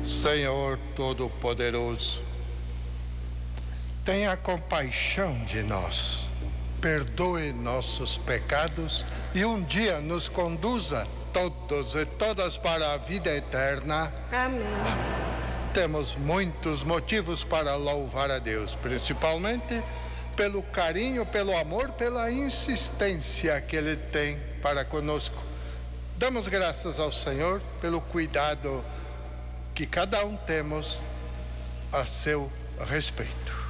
Senhor Todo-Poderoso, tenha compaixão de nós, perdoe nossos pecados e um dia nos conduza todos e todas para a vida eterna. Amém. Temos muitos motivos para louvar a Deus, principalmente pelo carinho, pelo amor, pela insistência que Ele tem para conosco. Damos graças ao Senhor pelo cuidado que cada um temos a seu respeito.